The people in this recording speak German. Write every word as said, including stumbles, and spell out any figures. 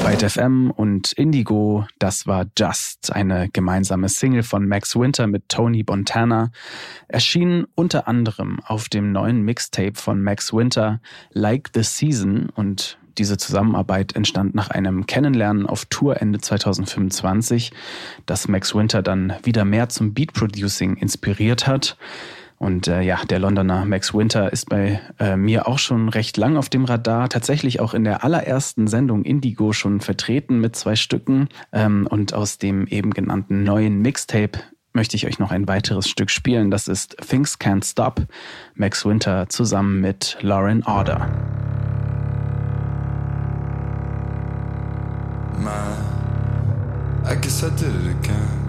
Byte F M und Indigo, das war Just, eine gemeinsame Single von Max Winter mit Tony Montana, erschien unter anderem auf dem neuen Mixtape von Max Winter, Like the Season, und diese Zusammenarbeit entstand nach einem Kennenlernen auf Tour Ende zwanzig fünfundzwanzig, das Max Winter dann wieder mehr zum Beat-Producing inspiriert hat. Und äh, ja, der Londoner Max Winter ist bei äh, mir auch schon recht lang auf dem Radar, tatsächlich auch in der allerersten Sendung Indigo schon vertreten mit zwei Stücken. Ähm, und aus dem eben genannten neuen Mixtape möchte ich euch noch ein weiteres Stück spielen. Das ist Things Can't Stop, Max Winter zusammen mit Lauren Order. My, I guess I did it again.